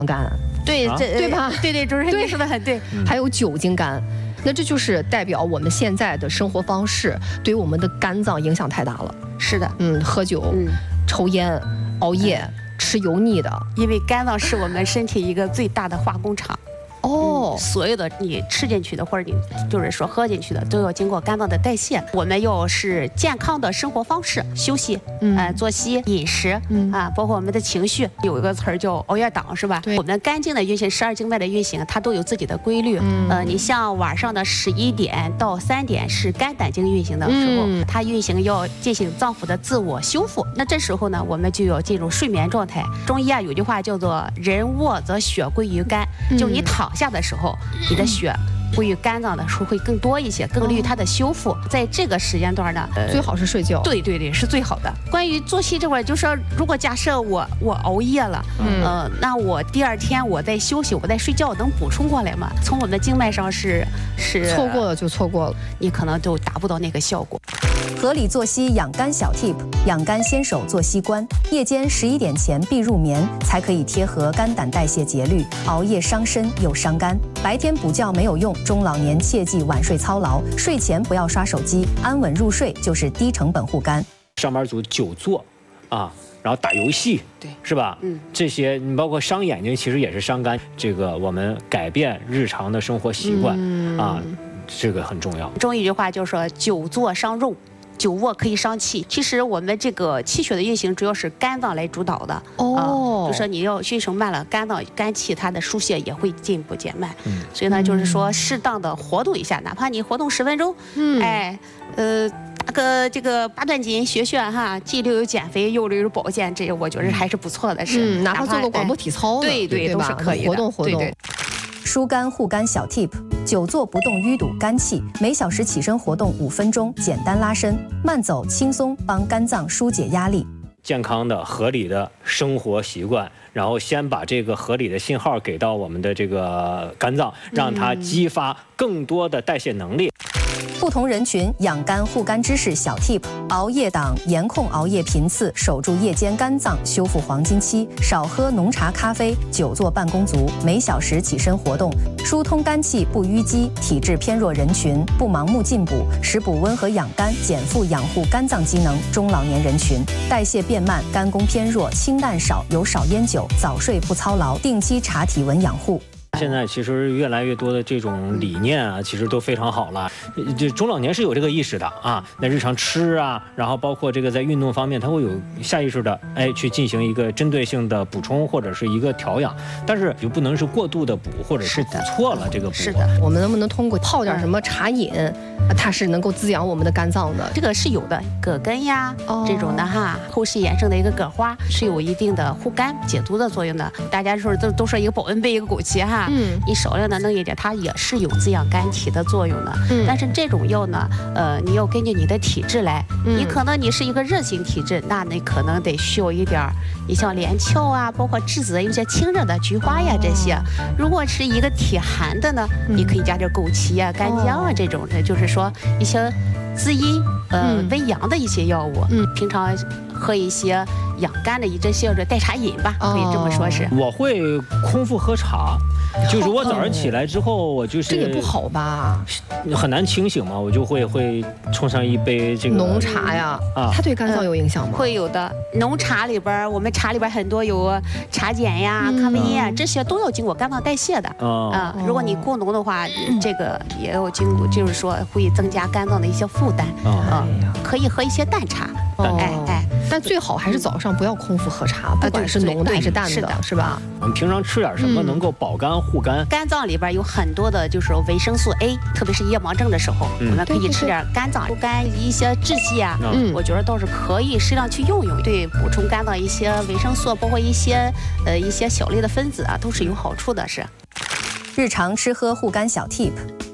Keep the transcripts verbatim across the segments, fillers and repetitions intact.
肝， 对， 啊这对吧？ 对对，主持人您说的很对。 还有酒精肝。那这就是代表我们现在的生活方式对我们的肝脏影响太大了。 是的， 嗯，喝酒、 嗯， 抽烟、熬夜、吃油腻的。 因为肝脏是我们身体一个最大的化工厂。 哦， 嗯，所有的你吃进去的或者你就是说喝进去的，都要经过肝脏的代谢。我们要是健康的生活方式、休息，嗯、呃，作息、饮食，嗯啊，包括我们的情绪，有一个词儿叫熬夜党，是吧？ 对， 我们肝经的运行，十二经脉的运行，它都有自己的规律。嗯，呃，你像晚上的十一点到三点是肝胆经运行的时候，嗯、它运行要进行脏腑的自我修复。那这时候呢，我们就要进入睡眠状态。中医啊有句话叫做“人卧则血归于肝”，嗯、就是你躺下的时候，你的血归于肝脏的时候会更多一些，更利于它的修复。在这个时间段呢， 呃、最好是睡觉。 对对对，是最好的。关于作息这块，就是说，如果假设我我熬夜了，嗯、呃，那我第二天我在休息，我在睡觉，能补充过来吗？从我们的经脉上是是错过了就错过了， 你可能就达不到那个效果。 合理作息养肝小 tip， 养肝先守作息观，夜间十一点前必入眠，才可以贴合肝胆代谢节律。熬夜伤身又伤肝，白天补觉没有用，中老年切忌晚睡操劳，睡前不要刷手机，安稳入睡就是低成本护肝。 上班族久坐，啊，然后打游戏， 对， 是吧？嗯，这些你包括伤眼睛，其实也是伤肝。这个我们改变日常的生活习惯、嗯、啊，这个很重要。 中医一句话就是说，久坐伤肉。久卧可以伤气，其实我们这个气血的运行主要是肝脏来主导的哦、呃，就说你要运行慢了，肝脏肝气它的疏泄也会进一步减慢，嗯，所以呢就是说适当的活动一下，哪怕你活动十分钟，嗯，哎，呃，打个这个八段锦学学哈，既溜有减肥又溜有保健，这个我觉得还是不错的是， 嗯，哪怕做个广播体操， 对对对都是可以的， 活动活动。对对疏肝护肝小 tip， 久坐不动淤堵肝气，每小时起身活动五分钟，简单拉伸，慢走轻松，帮肝脏疏解压力。 健康的、合理的生活习惯，然后先把这个合理的信号给到我们的这个肝脏，让它激发更多的代谢能力。 不同人群养肝护肝知识小 tip： 熬夜党严控熬夜频次，守住夜间肝脏，修复黄金期。少喝浓茶咖啡，久坐办公族，每小时起身活动，疏通肝气不淤积。体质偏弱人群不盲目进补，食补温和养肝，减负养护肝脏机能。中老年人群代谢变慢，肝功偏弱，清淡少，有少烟酒，早睡不操劳，定期查体温养护。 现在其实越来越多的这种理念啊，其实都非常好了。这中老年是有这个意识的啊，那日常吃啊，然后包括这个在运动方面，他会有下意识的哎去进行一个针对性的补充或者是一个调养，但是就不能是过度的补，或者是补错了这个补。 是的， 我们能不能通过泡点什么茶饮，它是能够滋养我们的肝脏的？ 这个是有的，葛根呀、哦、这种的哈，后世衍生的一个葛花是有一定的护肝解毒的作用的。大家说都都说一个保温杯一个枸杞哈。嗯，你少量的弄一点，它也是有滋养肝体的作用的。嗯，但是这种药呢，呃，你要根据你的体质来。嗯，你可能你是一个热性体质，那你可能得需要一点，你像连翘啊，包括栀子，有些清热的菊花呀这些。如果是一个体寒的呢，嗯、你可以加点枸杞呀、干姜啊这种的，就是说一些滋阴、呃温阳的一些药物。嗯，平常喝一些养肝的这些代茶饮吧，可以这么说是。 我会空腹喝茶。就是我早上起来之后，我就是这也不好吧， 很难清醒嘛，我就会会冲上一杯这个浓茶呀，啊，它对肝脏有影响吗？ 会有的，浓茶里边，我们茶里边很多有茶碱呀、咖啡因啊，这些都要经过肝脏代谢的啊。如果你过浓的话，这个也要经过，就是说会增加肝脏的一些负担啊。可以喝一些淡茶，哎哎， 但最好还是早上不要空腹喝茶，不管是浓的还是淡的，是吧？ 我们平常吃点什么能够保肝护肝？ 肝脏里边有很多的，就是维生素 A， 特别是夜盲症的时候，我们可以吃点肝脏护肝一些制剂啊，嗯，我觉得倒是可以适量去用用，对补充肝脏一些维生素，包括一些呃一些小类的分子啊，都是有好处的。是。 日常吃喝护肝小 tip。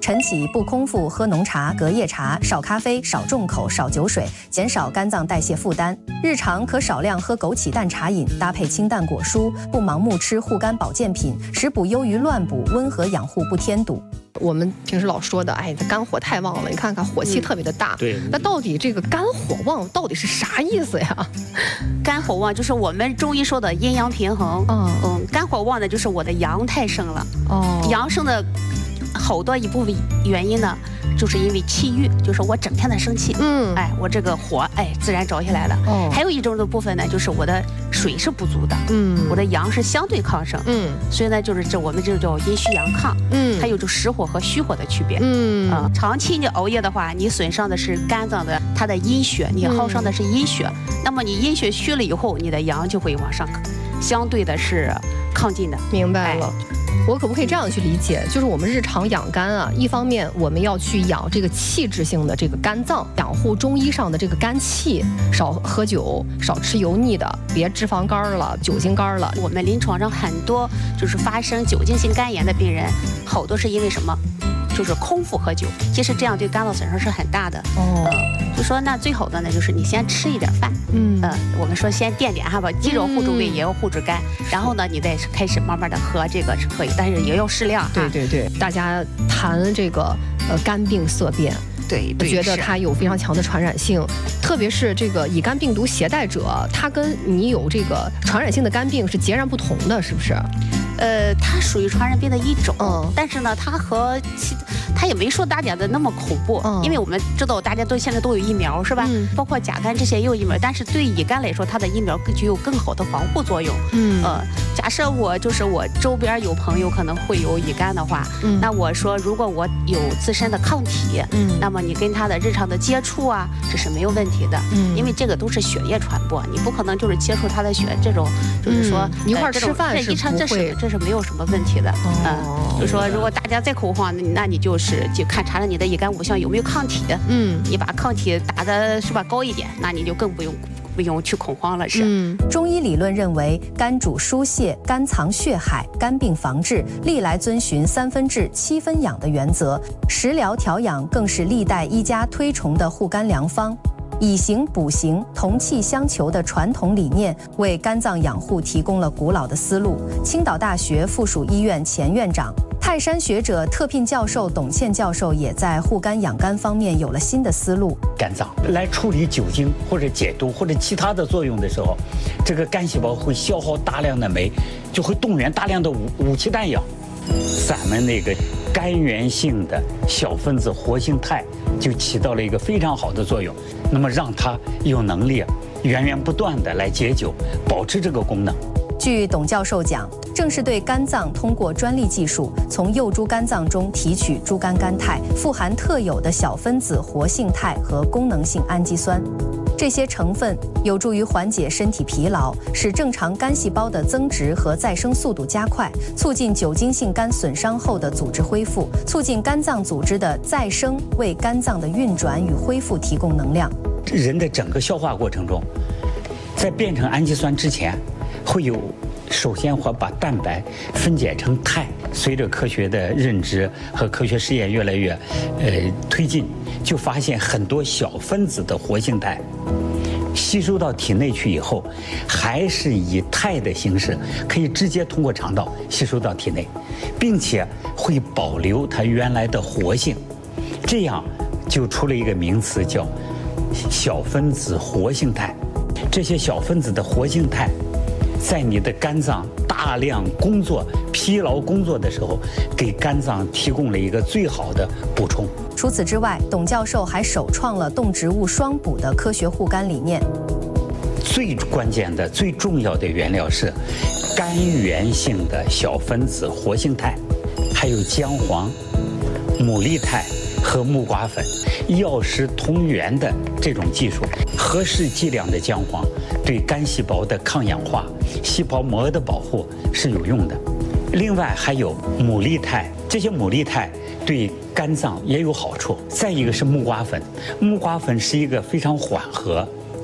晨起不空腹喝浓茶、隔夜茶，少咖啡、少重口、少酒水，减少肝脏代谢负担。日常可少量喝枸杞蛋茶饮，搭配清淡果蔬，不盲目吃护肝保健品，食补优于乱补，温和养护不添堵。 我们平时老说的，哎，这肝火太旺了，你看看火气特别的大。 嗯、对。 那到底这个肝火旺到底是啥意思呀？ 肝火旺就是我们中医说的阴阳平衡。嗯嗯，肝火旺的就是我的阳太盛了。哦。阳盛的好多一部分原因呢，就是因为气郁，就是我整天的生气。嗯。哎，我这个火哎自然着起来了。哦。还有一种的部分呢，就是我的水是不足的。嗯。我的阳是相对亢盛。嗯。所以呢，就是这我们这叫阴虚阳亢。嗯。它有着实火和虚火的区别。嗯。啊、呃，长期你熬夜的话，你损伤的是肝脏的它的阴血，你耗伤的是阴血。嗯、那么你阴血虚了以后，你的阳就会往上，相对的是亢进的。 明白了。哎，我可不可以这样去理解？就是我们日常养肝啊，一方面我们要去养这个气质性的这个肝脏，养护中医上的这个肝气，少喝酒，少吃油腻的，别脂肪肝了、酒精肝了。 我们临床上很多就是发生酒精性肝炎的病人，好多是因为什么？就是空腹喝酒，其实这样对肝脏损伤是很大的。哦，呃，就说那最好的呢，就是你先吃一点饭。嗯，呃，我们说先垫点哈吧，肌肉护住胃，也要护住肝。嗯、然后呢，你再开始慢慢的喝这个是可以，但是也要适量。 对对对，大家谈这个呃肝病色变。 对， 我觉得它有非常强的传染性，特别是这个乙肝病毒携带者，它跟你有这个传染性的肝病是截然不同的，是不是？ 呃，它属于传染病的一种，嗯，但是呢，它和其它也没说大家的那么恐怖，嗯，因为我们知道大家都现在都有疫苗，是吧？嗯，包括甲肝这些也有疫苗，但是对乙肝来说，它的疫苗具有更好的防护作用。嗯，呃，假设我就是我周边有朋友可能会有乙肝的话，嗯，那我说如果我有自身的抗体，嗯，那么你跟他的日常的接触啊，这是没有问题的，嗯，因为这个都是血液传播，你不可能就是接触他的血，这种就是说、 嗯、一块吃饭是不会。 这是没有什么问题的，嗯、哦，就说如果大家再恐慌，那你就是就看查了你的乙肝五项有没有抗体，嗯，你把抗体打的是吧高一点，那你就更不用不用去恐慌了，是。嗯， 中医理论认为，肝主疏泄，肝藏血海，肝病防治历来遵循三分治七分养的原则，食疗调养更是历代医家推崇的护肝良方。以形补形、同气相求的传统理念，为肝脏养护提供了古老的思路。青岛大学附属医院前院长、泰山学者特聘教授董宪教授也在护肝养肝方面有了新的思路。 肝脏来处理酒精或者解毒或者其他的作用的时候，这个肝细胞会消耗大量的酶，就会动员大量的武武器弹药。咱们那个肝源性的小分子活性肽就起到了一个非常好的作用，那么让它有能力源源不断的来解酒，保持这个功能。 据董教授讲，正是对肝脏通过专利技术，从幼猪肝脏中提取猪肝甘肽，富含特有的小分子活性肽和功能性氨基酸。这些成分有助于缓解身体疲劳，使正常肝细胞的增殖和再生速度加快，促进酒精性肝损伤后的组织恢复，促进肝脏组织的再生，为肝脏的运转与恢复提供能量。 人的整个消化过程中，在变成氨基酸之前，会有首先会把蛋白分解成肽。随着科学的认知和科学实验越来越呃推进，就发现很多小分子的活性肽吸收到体内去以后，还是以肽的形式可以直接通过肠道吸收到体内，并且会保留它原来的活性，这样就出了一个名词叫小分子活性肽。这些小分子的活性肽在你的肝脏大量工作、疲劳工作的时候，给肝脏提供了一个最好的补充。 除此之外，董教授还首创了动植物双补的科学护肝理念。 最关键的、最重要的原料是肝源性的小分子活性肽，还有姜黄、牡蛎肽和木瓜粉，药食同源的这种技术。合适剂量的姜黄对肝细胞的抗氧化、细胞膜的保护是有用的。另外还有牡蛎肽，这些牡蛎肽对肝脏也有好处。再一个是木瓜粉，木瓜粉是一个非常缓和、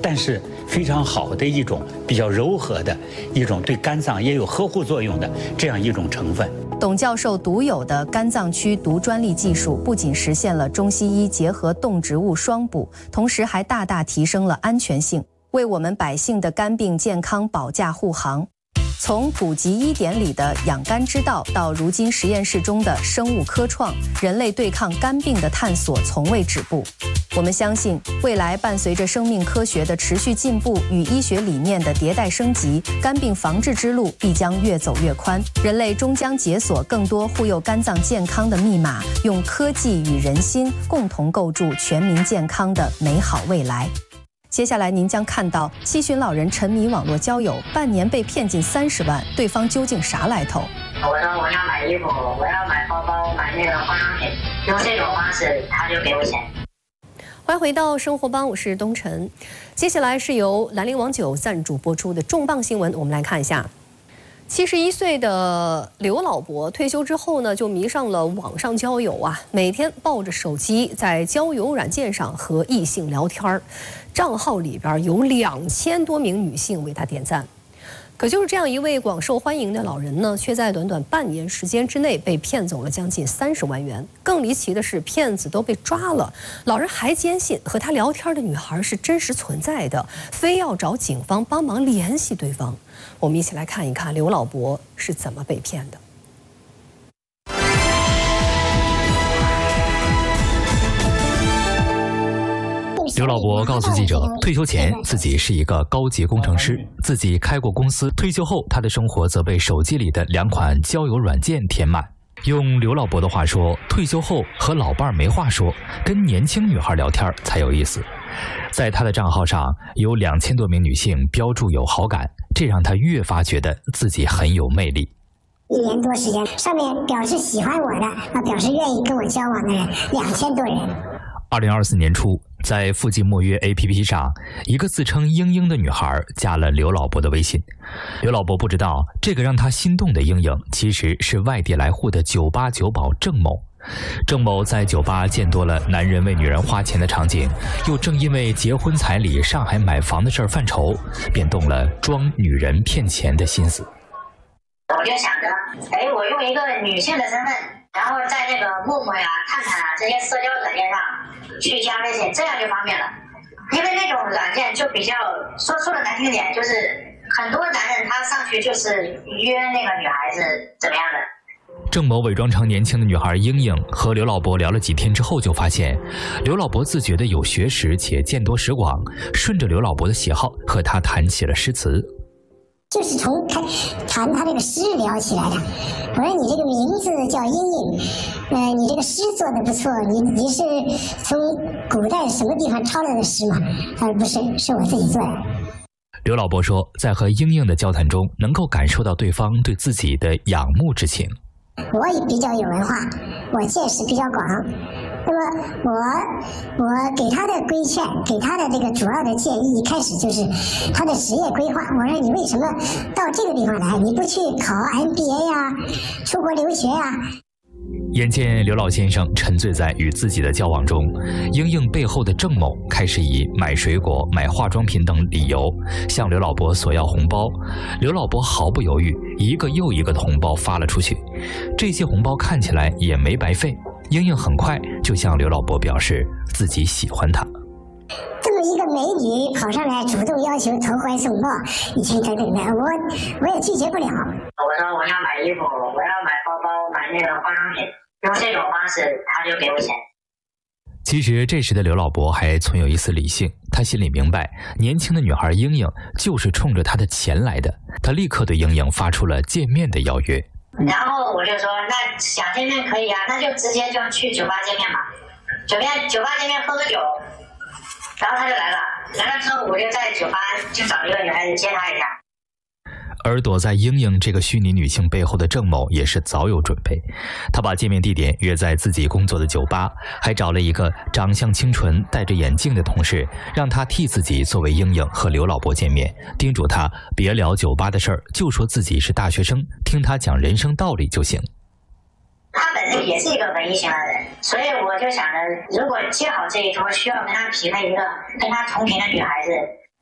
但是非常好的一种比较柔和的一种对肝脏也有呵护作用的这样一种成分。 董教授独有的肝脏区毒专利技术，不仅实现了中西医结合动植物双补，同时还大大提升了安全性，为我们百姓的肝病健康保驾护航。从古籍医典里的养肝之道，到如今实验室中的生物科创，人类对抗肝病的探索从未止步。我们相信，未来伴随着生命科学的持续进步与医学理念的迭代升级，肝病防治之路必将越走越宽，人类终将解锁更多护佑肝脏健康的密码，用科技与人心共同构筑全民健康的美好未来。接下来您将看到七旬老人沉迷网络交友，半年被骗近三十万，对方究竟啥来头？ 我说我要买衣服，我要买包包，买那个化妆品，用这种方式他就给我钱。 欢迎回到生活帮，我是东晨。接下来是由兰陵王酒赞助播出的重磅新闻，我们来看一下。七十一岁的刘老伯退休之后呢，就迷上了网上交友啊，每天抱着手机在交友软件上和异性聊天儿，账号里边有两千多名女性为他点赞。可就是这样一位广受欢迎的老人呢，却在短短半年时间之内被骗走了将近三十万元。更离奇的是，骗子都被抓了，老人还坚信和他聊天的女孩是真实存在的，非要找警方帮忙联系对方。我们一起来看一看刘老伯是怎么被骗的。 刘老伯告诉记者，退休前自己是一个高级工程师，自己开过公司。退休后，他的生活则被手机里的两款交友软件填满。用刘老伯的话说，退休后和老伴儿没话说，跟年轻女孩聊天才有意思。在他的账号上有两千多名女性标注有好感，这让他越发觉得自己很有魅力。 一年多时间，上面表示喜欢我的啊，表示愿意跟我交往的人两千多人。 二零二四年初，在附近莫约 A P P 上，一个自称英英的女孩加了刘老伯的微信。刘老伯不知道，这个让他心动的英英其实是外地来沪的酒吧酒保郑某。郑某在酒吧见多了男人为女人花钱的场景，又正因为结婚彩礼、上海买房的事儿犯愁，便动了装女人骗钱的心思。 我就想着，哎，我用一个女性的身份，然后在那个陌陌呀、探探啊这些社交软件上去加微信，这样就方便了。因为那种软件就比较说说的难听点，就是很多男人他上去就是约那个女孩子怎么样的。 郑某伪装成年轻的女孩英英，和刘老伯聊了几天之后，就发现刘老伯自觉的有学识且见多识广，顺着刘老伯的喜好和他谈起了诗词。 就是从开谈他这个诗聊起来的。我说你这个名字叫英英，呃，你这个诗做的不错，你你是从古代什么地方抄来的诗吗？他说不是，是我自己做的。 刘老伯说，在和英英的交谈中，能够感受到对方对自己的仰慕之情。 我也比较有文化，我见识比较广，那么我我给他的规劝，给他的这个主要的建议，一开始就是他的职业规划。我说你为什么到这个地方来？你不去考 M B A 呀，出国留学呀？ 眼见刘老先生沉醉在与自己的交往中，英英背后的郑某开始以买水果、买化妆品等理由向刘老伯索要红包。刘老伯毫不犹豫，一个又一个的红包发了出去。这些红包看起来也没白费，英英很快就向刘老伯表示自己喜欢他。 这么一个美女跑上来主动要求投怀送抱，一群等等的，我我也拒绝不了。 我说我要买衣服，我要买包包，买那个化妆品，用这种方式他就给我钱。 其实这时的刘老伯还存有一丝理性，他心里明白，年轻的女孩英英就是冲着他的钱来的。他立刻对英英发出了见面的邀约。 然后我就说，那想见面可以啊，那就直接就去酒吧见面吧。酒吧酒吧见面喝个酒。然后他就来了，来了之后我就在酒吧就找一个女孩子接他一下。 而躲在英英这个虚拟女性背后的郑某也是早有准备，他把见面地点约在自己工作的酒吧，还找了一个长相清纯、戴着眼镜的同事，让他替自己作为英英和刘老伯见面，叮嘱他别聊酒吧的事儿，就说自己是大学生，听他讲人生道理就行。 他本身也是一个文艺型的人，所以我就想着，如果接好这一桌，需要跟他匹配一个跟他同频的女孩子，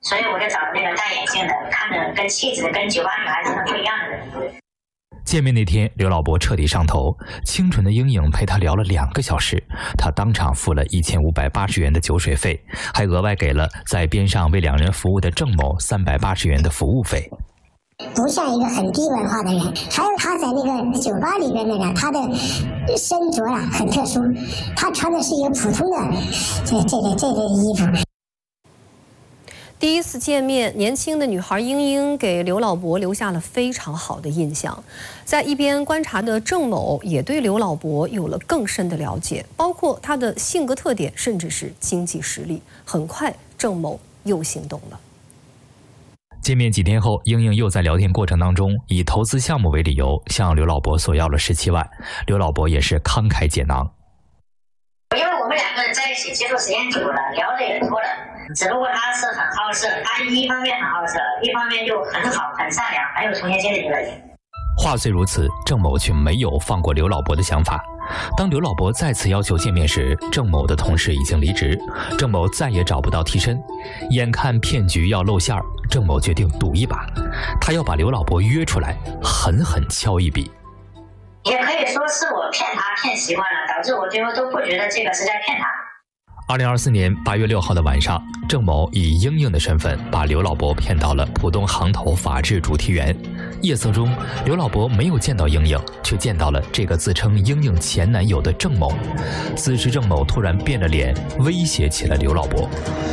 所以我就找那个戴眼镜的，看着跟气质跟酒吧女孩子不一样的人。 见面那天，刘老伯彻底上头，清纯的英英陪他聊了两个小时，他当场付了一千五百八十元的酒水费，还额外给了在边上为两人服务的郑某三百八十元的服务费。 不像一个很低文化的人，还有他在那个酒吧里边的人，他的身着啊很特殊，他穿的是一个普通的这这个这个衣服。 第一次见面，年轻的女孩英英给刘老伯留下了非常好的印象。在一边观察的郑某也对刘老伯有了更深的了解，包括他的性格特点，甚至是经济实力。很快，郑某又行动了。 见面几天后，英英又在聊天过程当中以投资项目为理由向刘老伯索要了十七万，刘老伯也是慷慨解囊。 因为我们两个人在一起接触时间久了，聊的也多了，只不过他是很好色，他一方面很好色，一方面又很好、很善良，很有同情心的一个人。 话虽如此，郑某却没有放过刘老伯的想法。当刘老伯再次要求见面时，郑某的同事已经离职，郑某再也找不到替身。眼看骗局要露馅儿，郑某决定赌一把，他要把刘老伯约出来，狠狠敲一笔。 也可以说是我骗他骗习惯了，导致我最后都不觉得这个是在骗他。 二零二四年八月六号的晚上，郑某以英英的身份把刘老伯骗到了浦东航头法治主题园。夜色中，刘老伯没有见到英英，却见到了这个自称英英前男友的郑某。此时，郑某突然变了脸，威胁起了刘老伯。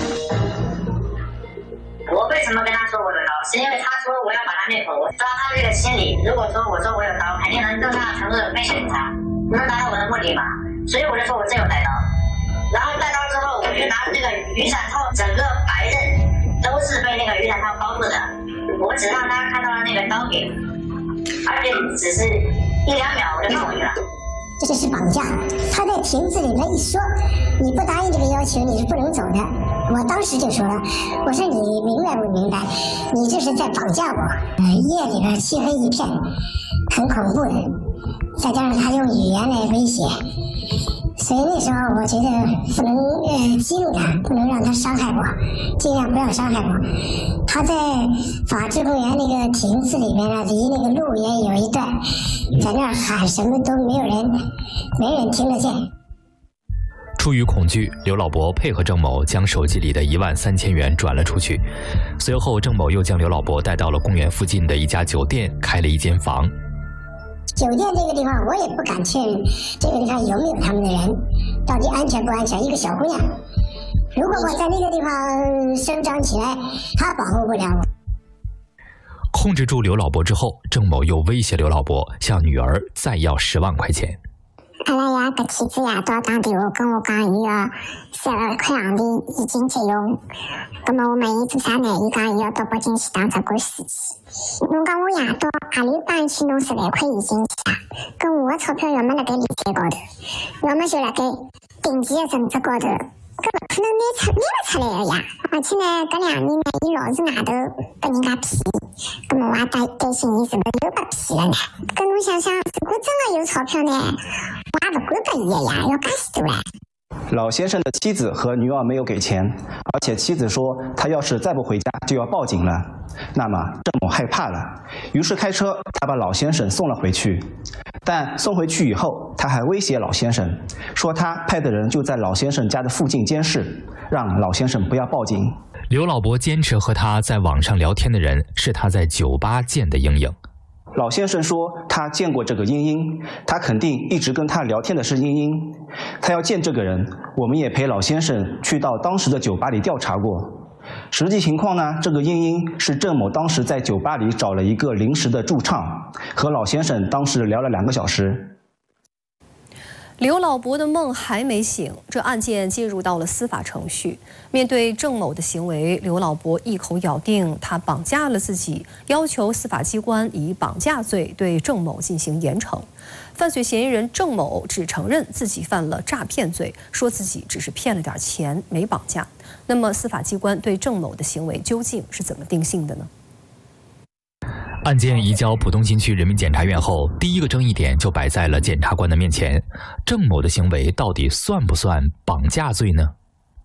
我为什么跟他说我有刀？是因为他说我要把他灭口，我抓他这个心理。如果说我说我有刀，肯定能更大程度的威胁他，能达到我的目的嘛。所以我就说我真有带刀。然后带刀之后，我就拿那个雨伞套，整个白刃都是被那个雨伞套包住的。我只让他看到了那个刀柄，而且只是一两秒我就放回去了。 这是绑架，他在亭子里面一说，你不答应这个要求，你是不能走的。我当时就说了，我说你明白不明白？你这是在绑架我。呃，夜里边漆黑一片，很恐怖的，再加上他用语言来威胁。所以那时候我觉得不能呃激怒他，不能让他伤害我，尽量不要伤害我。他在法治公园那个亭子里面呢，离那个路也有一段，在那儿喊什么都没有人，没人听得见。 出于恐惧，刘老伯配合郑某将手机里的一万三千元转了出去。随后，郑某又将刘老伯带到了公园附近的一家酒店，开了一间房。 酒店这个地方，我也不敢确认这个地方有没有他们的人，到底安全不安全？一个小姑娘，如果我在那个地方生长起来，她保护不了我。 控制住刘老伯之后，郑某又威胁刘老伯向女儿再要十万块钱。 阿拉呀，搿天子夜到打电话跟我讲，伊要三万块洋币已经借用。葛末我问伊做啥呢？伊讲伊要到北京去打只官司去。侬讲我夜到阿里帮去弄十万块现金去啊？跟我的钞票要么辣盖理财高头，要么就辣盖定期的存折高头，搿勿可能拿出拿勿出来的呀！而且呢，搿两年呢，伊老是外头被人家骗，葛末我也担担心伊是不是又被骗了呢？搿侬想想，如果真的有钞票呢？我也不管拨伊的呀，要介许多唻。 老先生的妻子和女儿没有给钱，而且妻子说他要是再不回家就要报警了。那么郑某害怕了，于是开车他把老先生送了回去。但送回去以后，他还威胁老先生，说他派的人就在老先生家的附近监视，让老先生不要报警。 刘老伯坚持和他在网上聊天的人是他在酒吧见的英英。 老先生说他见过这个英英，他肯定一直跟他聊天的是英英，他要见这个人。我们也陪老先生去到当时的酒吧里调查过，实际情况呢，这个英英是郑某当时在酒吧里找了一个临时的驻唱，和老先生当时聊了两个小时。 刘老伯的梦还没醒，这案件进入到了司法程序。面对郑某的行为，刘老伯一口咬定他绑架了自己，要求司法机关以绑架罪对郑某进行严惩。犯罪嫌疑人郑某只承认自己犯了诈骗罪，说自己只是骗了点钱，没绑架。那么，司法机关对郑某的行为究竟是怎么定性的呢？ 案件移交浦东新区人民检察院后，第一个争议点就摆在了检察官的面前：郑某的行为到底算不算绑架罪呢？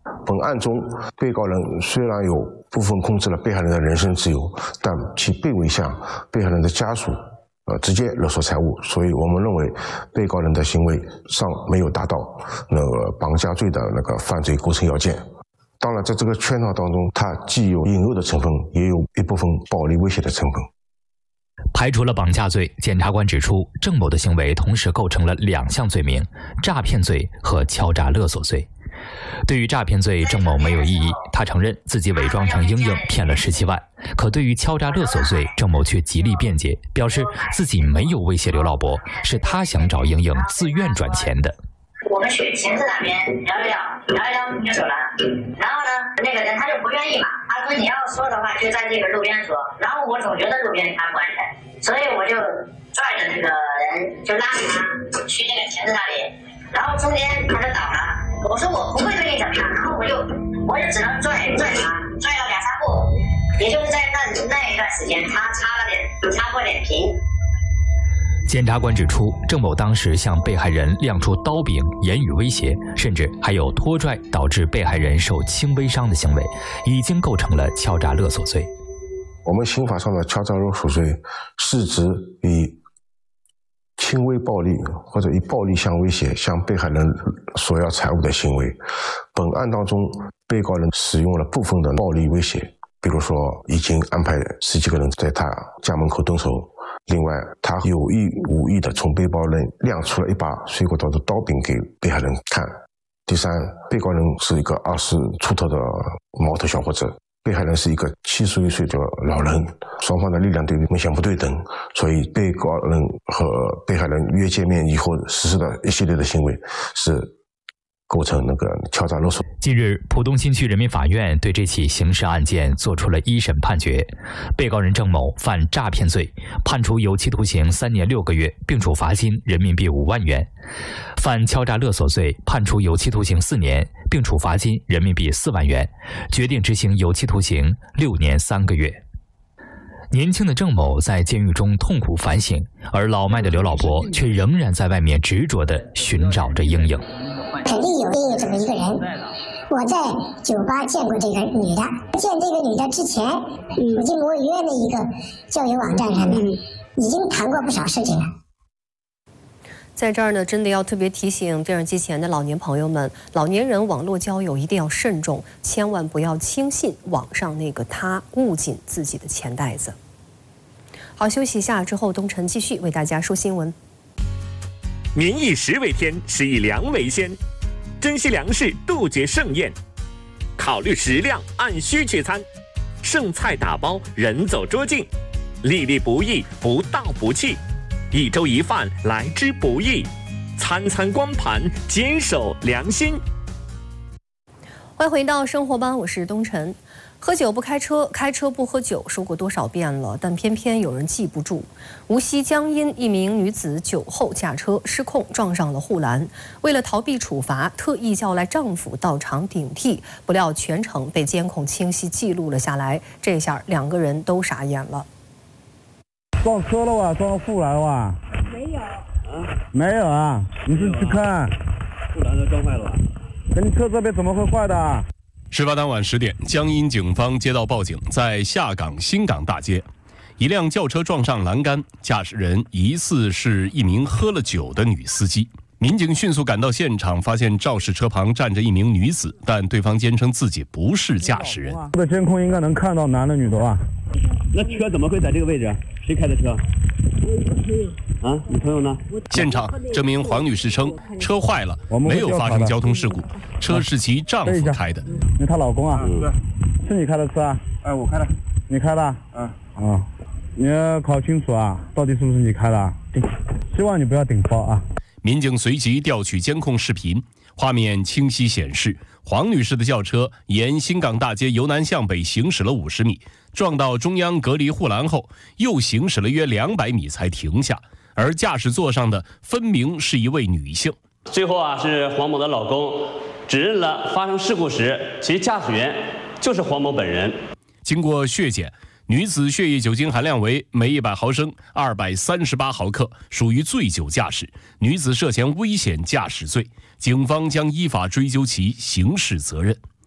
本案中，被告人虽然有部分控制了被害人的人身自由，但其并未向被害人的家属呃直接勒索财物，所以我们认为被告人的行为尚没有达到那个绑架罪的那个犯罪构成要件。当然，在这个圈套当中，它既有引诱的成分，也有一部分暴力威胁的成分。 排除了绑架罪，检察官指出，郑某的行为同时构成了两项罪名：诈骗罪和敲诈勒索罪。对于诈骗罪，郑某没有异议，他承认自己伪装成英英骗了十七万。可对于敲诈勒索罪，郑某却极力辩解，表示自己没有威胁刘老伯，是他想找英英自愿转钱的。 我们去秦子那边聊一聊，聊一聊就走了。然后呢，那个人他就不愿意嘛，他说你要说的话就在这个路边说。然后我总觉得路边他不安全，所以我就拽着那个人就拉着他去那个秦子那里，然后中间他就倒了。我说我不会对你怎么样，然后我就我就只能拽拽他，拽了两三步，也就是在那那一段时间，他擦了点擦过脸皮。 检察官指出，郑某当时向被害人亮出刀柄，言语威胁，甚至还有拖拽导致被害人受轻微伤的行为，已经构成了敲诈勒索罪。 我们刑法上的敲诈勒索罪是指以轻微暴力或者以暴力相威胁向被害人索要财物的行为。本案当中，被告人使用了部分的暴力威胁，比如说已经安排十几个人在他家门口蹲守。另外，他有意无意地从背包内亮出了一把水果刀的刀柄给被害人看。第三，被告人是一个二十出头的毛头小伙子，被害人是一个七十余岁的老人，双方的力量对比明显不对等，所以被告人和被害人约见面以后实施的一系列的行为是构成那个敲诈勒索。 近日，浦东新区人民法院对这起刑事案件作出了一审判决，被告人郑某犯诈骗罪，判处有期徒刑三年六个月，并处罚金人民币五万元；犯敲诈勒索罪，判处有期徒刑四年，并处罚金人民币四万元，决定执行有期徒刑六年三个月。年轻的郑某在监狱中痛苦反省，而老迈的刘老伯却仍然在外面执着地寻找着英英。 肯定有英英这么一个人。我在酒吧见过这个女的，见这个女的之前，我进我约的一个交友网站上面，已经谈过不少事情了。 在这儿呢，真的要特别提醒电视机前的老年朋友们，老年人网络交友一定要慎重，千万不要轻信网上那个他，误进自己的钱袋子。好，休息一下之后，东晨继续为大家说新闻。 民以食为天，食以粮为先，珍惜粮食，杜绝剩宴，考虑食量，按需取餐，剩菜打包，人走桌进，粒粒不易，不到不弃，一粥一饭来之不易，餐餐光盘，坚守良心。 欢迎回到生活吧，我是东晨。喝酒不开车，开车不喝酒，说过多少遍了，但偏偏有人记不住。无锡江阴一名女子酒后驾车失控撞上了护栏，为了逃避处罚，特意叫来丈夫到场顶替，不料全程被监控清晰记录了下来。这下两个人都傻眼了。 撞车了哇？撞护栏哇？没有。啊？没有啊？你是去看？护栏都撞坏了吧？那你车这边怎么会坏的？ 事发当晚十点，江阴警方接到报警，在下港新港大街，一辆轿车撞上栏杆，驾驶人疑似是一名喝了酒的女司机。民警迅速赶到现场，发现肇事车旁站着一名女子，但对方坚称自己不是驾驶人。 这个监控应该能看到男的女的吧？ 那车怎么会在这个位置？谁开的车？啊，你朋友呢？ 现场，这名黄女士称车坏了，没有发生交通事故，车是其丈夫开的。 那她老公啊？ 对， 是你开的车啊？ 哎，我开的。 你开的？ 嗯。 啊，你要搞清楚啊，到底是不是你开的？希望你不要顶包啊。 民警随即调取监控视频，画面清晰显示，黄女士的轿车沿新港大街由南向北行驶了五十米，撞到中央隔离护栏后，又行驶了约两百米才停下。而驾驶座上的分明是一位女性。 最后啊，是黄某的老公指认了发生事故时其驾驶员就是黄某本人。 经过血检，女子血液酒精含量为每一百毫升二百三十八毫克，属于醉酒驾驶。女子涉嫌危险驾驶罪，警方将依法追究其刑事责任。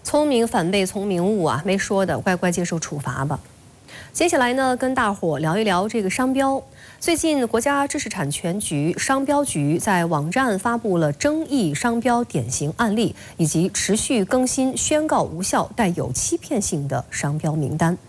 聪明反被聪明误啊，没说的乖乖接受处罚吧。接下来呢，跟大伙聊一聊这个商标。最近，国家知识产权局商标局在网站发布了争议商标典型案例，以及持续更新宣告无效带有欺骗性的商标名单。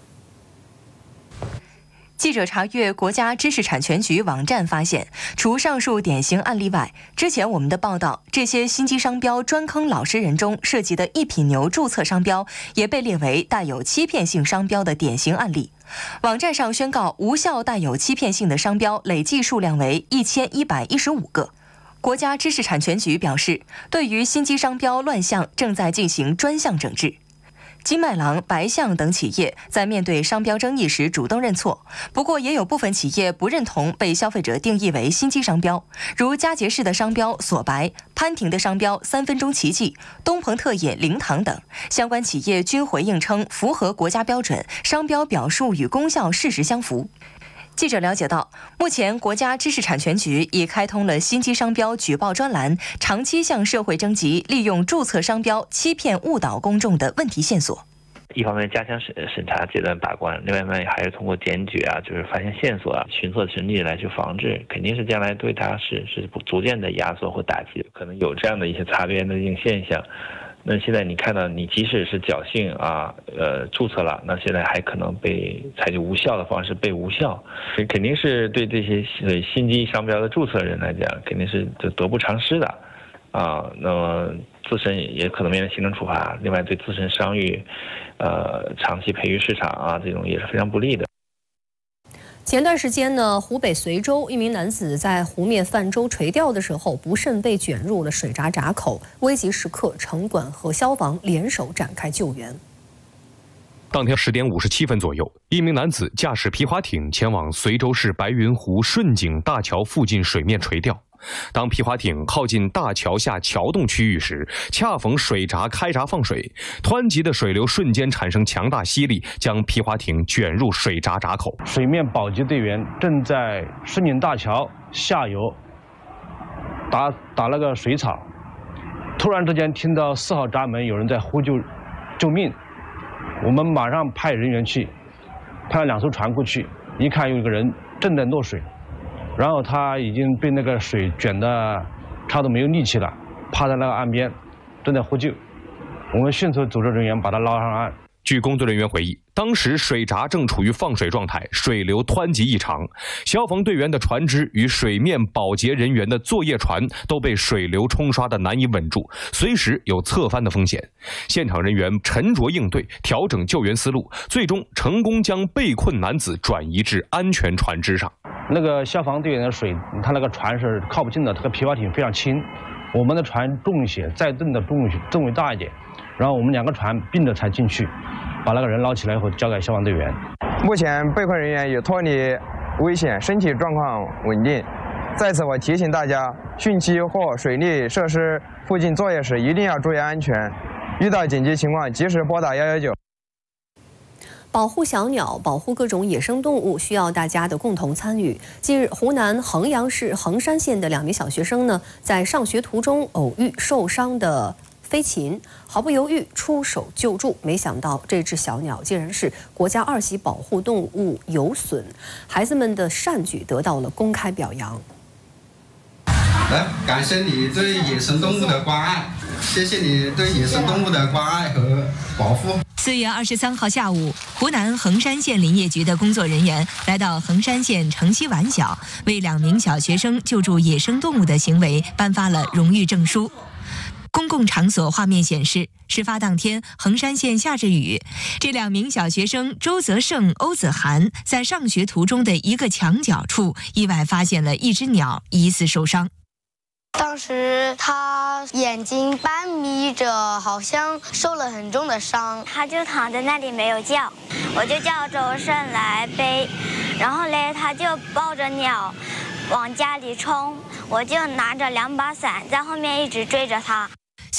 记者查阅国家知识产权局网站发现，除上述典型案例外，之前我们的报道，这些心机商标专坑老实人中涉及的一品牛注册商标，也被列为带有欺骗性商标的典型案例。网站上宣告无效带有欺骗性的商标累计数量为一千一百一十五个。国家知识产权局表示，对于心机商标乱象正在进行专项整治。金麦郎、白象等企业在面对商标争议时主动认错，不过也有部分企业不认同被消费者定义为心机商标，如佳洁士的商标索白、潘婷的商标三分钟奇迹、东鹏特饮零糖等，相关企业均回应称符合国家标准，商标表述与功效事实相符。记者了解到，目前国家知识产权局已开通了心机商标举报专栏，长期向社会征集利用注册商标欺骗误导公众的问题线索。 一方面加强审审查阶段把关，另外一方面还是通过检举啊，就是发现线索啊，群策群力来去防治，肯定是将来对它是是逐渐的压缩或打击，可能有这样的一些擦边的一些现象。那现在你看到，你即使是侥幸啊，呃，注册了，那现在还可能被采取无效的方式被无效，肯定是对这些心机商标的注册人来讲，肯定是得不偿失的，啊，那么自身也可能面临行政处罚，另外对自身商誉，呃，长期培育市场啊，这种也是非常不利的。 前段时间呢，湖北随州一名男子在湖面泛舟垂钓的时候，不慎被卷入了水闸闸口，危急时刻，城管和消防联手展开救援。 当天十点五十七分左右，一名男子驾驶皮划艇前往随州市白云湖顺景大桥附近水面垂钓。当皮划艇靠近大桥下桥洞区域时，恰逢水闸开闸放水，湍急的水流瞬间产生强大吸力，将皮划艇卷入水闸闸口。 水面保级队员正在顺景大桥下游打打那个水草，突然之间听到四号闸门有人在呼救救命，我们马上派人员去，派了两艘船过去，一看有一个人正在落水。然后他已经被那个水卷得差不多没有力气了，趴在那个岸边，正在呼救。我们迅速组织人员把他捞上岸。 据工作人员回忆，当时水闸正处于放水状态，水流湍急异常，消防队员的船只与水面保洁人员的作业船都被水流冲刷得难以稳住，随时有侧翻的风险。现场人员沉着应对，调整救援思路，最终成功将被困男子转移至安全船只上。 那个消防队员的水，他那个船是靠不近的，这个皮划艇非常轻，我们的船重一些，再蹬的重重为大一点，然后我们两个船并着才进去，把那个人捞起来以后交给消防队员。 目前被困人员已脱离危险，身体状况稳定。在此我提醒大家，汛期或水利设施附近作业时一定要注意安全，遇到紧急情况及时拨打一一九。 保护小鸟、保护各种野生动物，需要大家的共同参与。近日，湖南衡阳市衡山县的两名小学生呢，在上学途中偶遇受伤的飞禽，毫不犹豫出手救助。没想到这只小鸟竟然是国家二级保护动物有隼，孩子们的善举得到了公开表扬。 来，感谢你对野生动物的关爱，谢谢你对野生动物的关爱和保护。 四月二十三号下午，湖南衡山县林业局的工作人员来到衡山县城西晚小，为两名小学生救助野生动物的行为颁发了荣誉证书。公共场所画面显示，事发当天，衡山县下着雨，这两名小学生周泽胜、欧子涵在上学途中的一个墙角处，意外发现了一只鸟疑似受伤。 当时他眼睛半眯着，好像受了很重的伤， 他就躺在那里没有叫，我就叫周胜来背，然后嘞他就抱着鸟往家里冲，我就拿着两把伞在后面一直追着他。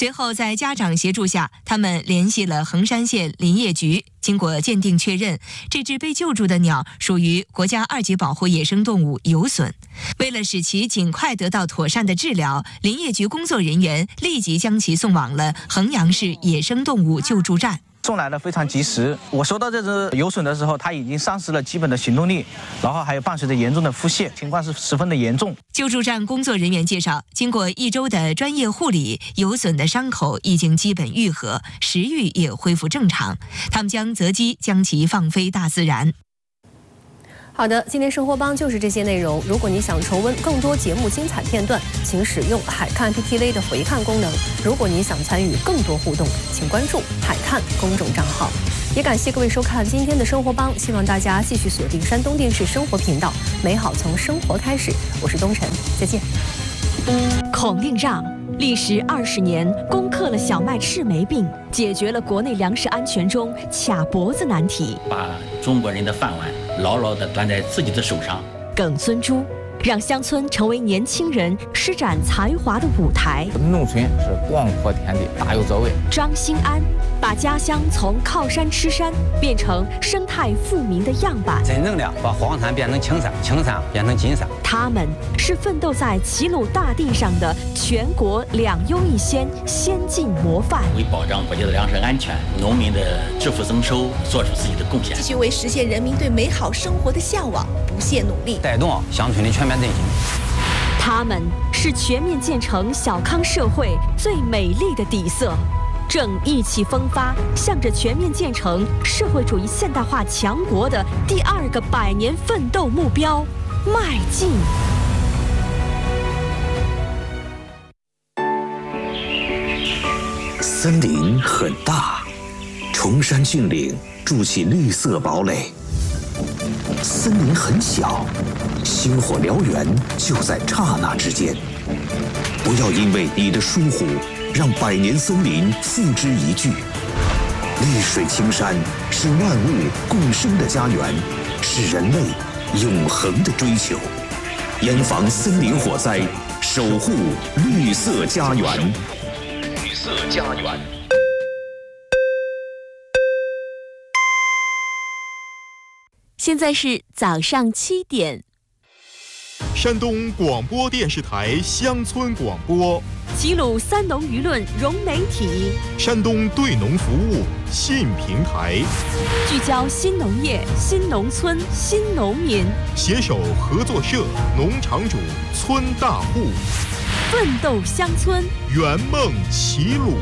随后在家长协助下，他们联系了衡山县林业局，经过鉴定确认，这只被救助的鸟属于国家二级保护野生动物有隼。为了使其尽快得到妥善的治疗，林业局工作人员立即将其送往了衡阳市野生动物救助站。 送来的非常及时。我收到这只有隼的时候，它已经丧失了基本的行动力，然后还有伴随着严重的腹泻，情况是十分的严重。 救助站工作人员介绍，经过一周的专业护理，有隼的伤口已经基本愈合，食欲也恢复正常。他们将择机将其放飞大自然。 好的，今天生活帮就是这些内容。如果你想重温更多节目精彩片段，请使用海看 P T V 的回看功能。如果你想参与更多互动，请关注海看公众账号。也感谢各位收看今天的生活帮，希望大家继续锁定山东电视生活频道，美好从生活开始。我是东晨，再见。 孔令让历时二十年，攻克了小麦赤霉病，解决了国内粮食安全中卡脖子难题， 把中国人的饭碗牢牢地端在自己的手上。 耿孙珠让乡村成为年轻人施展才华的舞台。 农村是广阔天地，大有作为。 张兴安把家乡从靠山吃山变成生态富民的样板， 真正的把黄山变成青山，青山变成金山。 他们是奋斗在齐鲁大地上的全国两优一先先进模范， 为保障国家的粮食安全、农民的致富增收做出自己的贡献， 继续为实现人民对美好生活的向往不懈努力， 带动乡村的全面振兴。 他们是全面建成小康社会最美丽的底色，正意气风发，向着全面建成社会主义现代化强国的第二个百年奋斗目标迈进。 森林很大，崇山峻岭筑起绿色堡垒；森林很小，星火燎原就在刹那之间。不要因为你的疏忽，让百年森林付之一炬。绿水青山是万物共生的家园，是人类永恒的追求。严防森林火灾，守护绿色家园。绿色家园。 现在是早上七点。 山东广播电视台乡村广播， 齐鲁三农舆论融媒体， 山东对农服务新平台， 聚焦新农业、新农村、新农民， 携手合作社、农场主、村大户， 奋斗乡村， 圆梦齐鲁。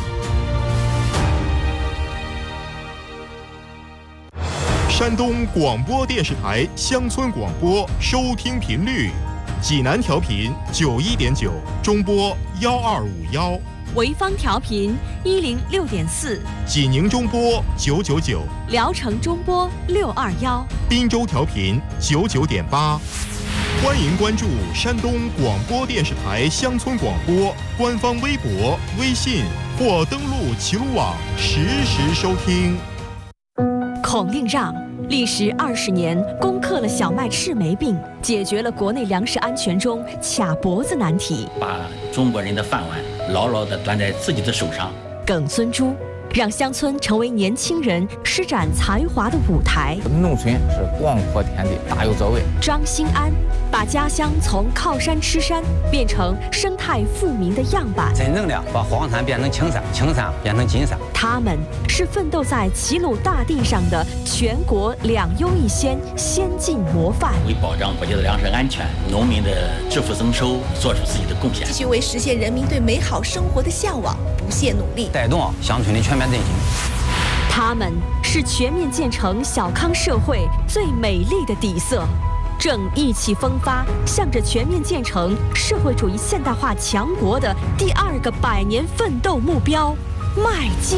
山东广播电视台乡村广播收听频率：济南调频九一点九，中波幺二五幺； 潍坊调频一零六点四， 济宁中波九九九， 聊城中波六二幺， 滨州调频九九点八。欢迎关注山东广播电视台乡村广播官方微博、微信或登录齐鲁网实时收听。 孔令让历时二十年，攻克了小麦赤霉病，解决了国内粮食安全中卡脖子难题， 把中国人的饭碗牢牢地端在自己的手上。 耿孙珠让乡村成为年轻人施展才华的舞台。 农村是广阔天地，大有作为。 张兴安把家乡从靠山吃山变成生态富民的样板， 真正的把黄山变成青山，青山变成金山。 他们是奋斗在齐鲁大地上的全国两优一先先进模范， 为保障国家的粮食安全、农民的致富增收做出自己的贡献， 继续为实现人民对美好生活的向往不懈努力， 带动乡村的全面振兴。 他们是全面建成小康社会最美丽的底色，正意气风发，向着全面建成社会主义现代化强国的第二个百年奋斗目标迈进。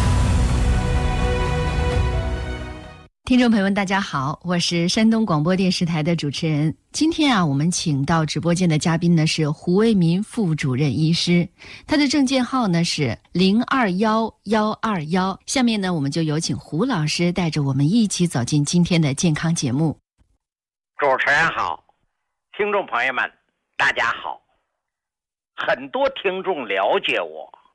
听众朋友们，大家好，我是山东广播电视台的主持人。今天啊，我们请到直播间的嘉宾呢是胡为民副主任医师，他的证件号呢是零二幺幺二幺。下面呢，我们就有请胡老师带着我们一起走进今天的健康节目。 主持人好，听众朋友们，大家好。很多听众了解我，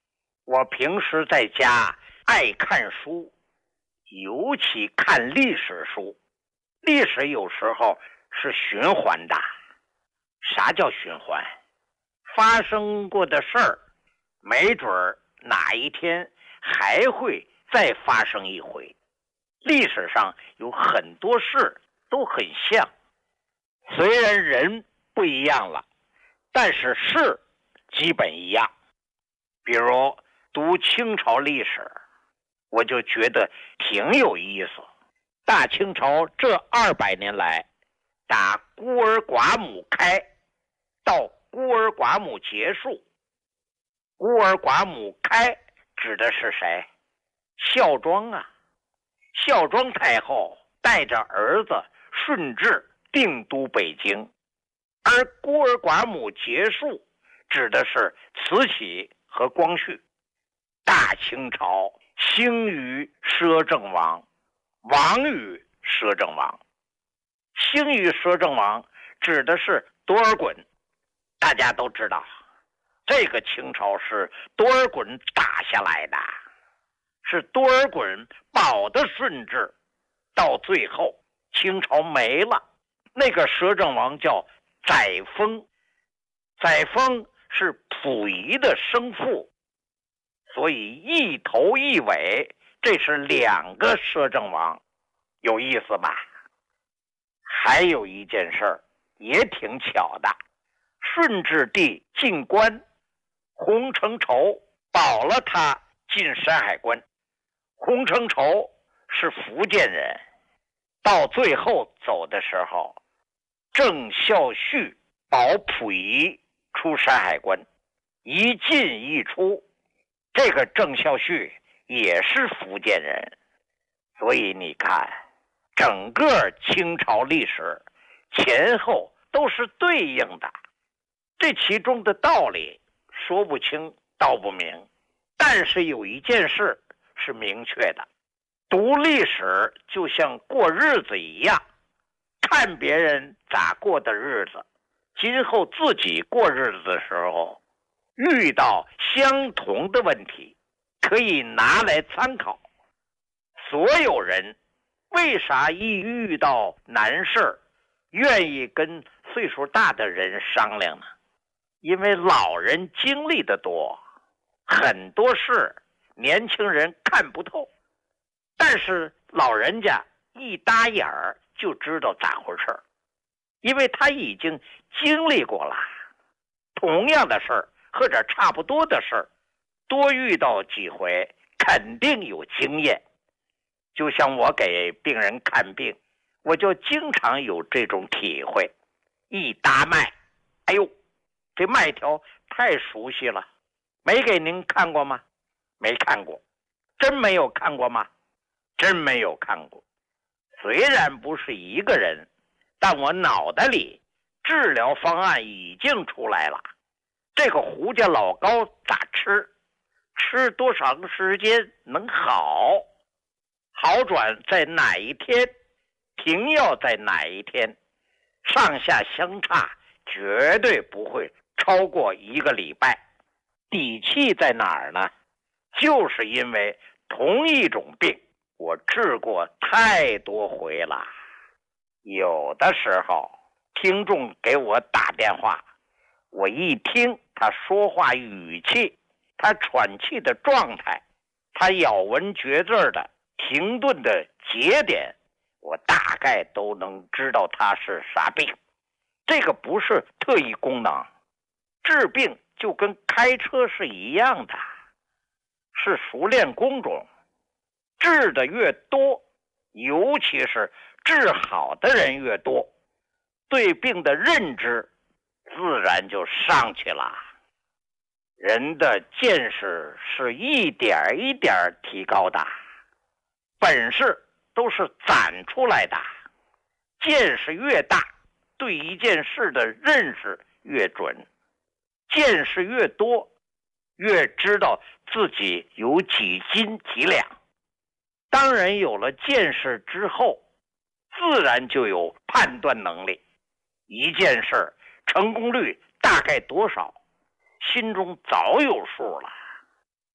我平时在家爱看书，尤其看历史书。历史有时候是循环的。啥叫循环？发生过的事儿，没准儿哪一天还会再发生一回。历史上有很多事都很像，虽然人不一样了，但是事基本一样。比如读清朝历史，我就觉得挺有意思。大清朝这二百年来，打孤儿寡母开到孤儿寡母结束。孤儿寡母开指的是谁？孝庄啊。孝庄太后带着儿子顺治定都北京，而孤儿寡母结束指的是慈禧和光绪。大清朝兴于摄政王，亡于摄政王。兴于摄政王指的是多尔衮，大家都知道，这个清朝是多尔衮打下来的，是多尔衮保的顺治，到最后清朝没了。那个摄政王叫载沣，载沣是溥仪的生父，所以一头一尾，这是两个摄政王，有意思吧？还有一件事儿也挺巧的，顺治帝进关，洪承畴保了他进山海关。洪承畴是福建人，到最后走的时候，郑孝胥保溥仪出山海关，一进一出。这个郑孝胥也是福建人，所以你看，整个清朝历史前后都是对应的。这其中的道理说不清道不明，但是有一件事是明确的，读历史就像过日子一样，看别人咋过的日子，今后自己过日子的时候遇到相同的问题，可以拿来参考。所有人为啥一遇到难事愿意跟岁数大的人商量呢？因为老人经历的多，很多事年轻人看不透，但是老人家一搭眼儿就知道咋回事，因为他已经经历过了。同样的事儿或者差不多的事儿，多遇到几回肯定有经验。就像我给病人看病，我就经常有这种体会。一搭脉，哎呦，这脉条太熟悉了，没给您看过吗？没看过。真没有看过吗？真没有看过。虽然不是一个人，但我脑袋里治疗方案已经出来了。这个胡家老膏咋吃？吃多长时间能好？好转在哪一天？停药在哪一天？上下相差绝对不会超过一个礼拜。底气在哪儿呢？就是因为同一种病我治过太多回了。有的时候听众给我打电话，我一听他说话语气，他喘气的状态，他咬文嚼字的停顿的节点，我大概都能知道他是啥病。这个不是特异功能，治病就跟开车是一样的，是熟练工种。治的越多，尤其是治好的人越多，对病的认知自然就上去了。人的见识是一点一点提高的，本事都是攒出来的。见识越大，对一件事的认识越准。见识越多，越知道自己有几斤几两。当然有了见识之后，自然就有判断能力。一件事成功率大概多少，心中早有数了。